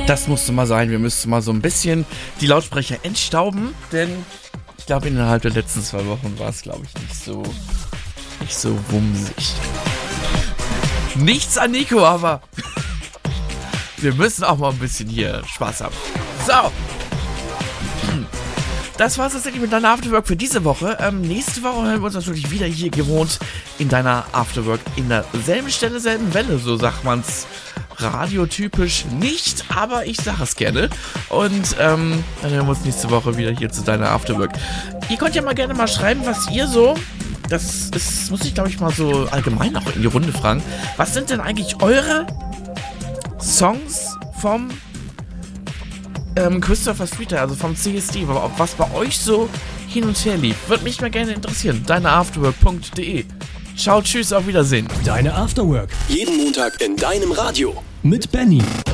Das musste mal sein. Wir müssten mal so ein bisschen die Lautsprecher entstauben, denn ich glaube, innerhalb der letzten 2 Wochen war es, glaube ich, nicht so wumsig. Nichts an Nico, aber wir müssen auch mal ein bisschen hier Spaß haben. So. Das war's tatsächlich mit deiner Afterwork für diese Woche. Nächste Woche hören wir uns natürlich wieder hier gewohnt in deiner Afterwork in derselben Stelle, selben Welle, so sagt man's radiotypisch nicht, aber ich sage es gerne. Und dann hören wir uns nächste Woche wieder hier zu deiner Afterwork. Ihr könnt ja mal gerne mal schreiben, was ihr so, muss ich glaube ich mal so allgemein auch in die Runde fragen, was sind denn eigentlich eure Songs vom Christopher Streeter, also vom CSD, was bei euch so hin und her lief. Würde mich mal gerne interessieren. Deineafterwork.de. Ciao, tschüss, auf Wiedersehen. Deine Afterwork. Jeden Montag in deinem Radio. Mit Benny.